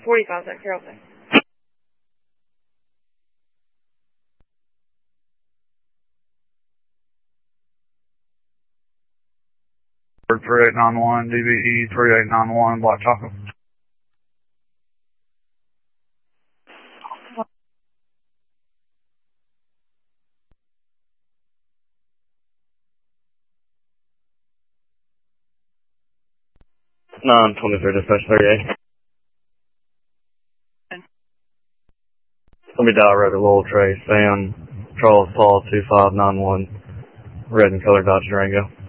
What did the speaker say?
45, Zach Carrollton. 3891, DBE 3891, Black Taco. Nine 23 dispatch 38. Let me dial road to Lowell Trace, Sam, Charles Paul 2591, red and colored Dodge Durango.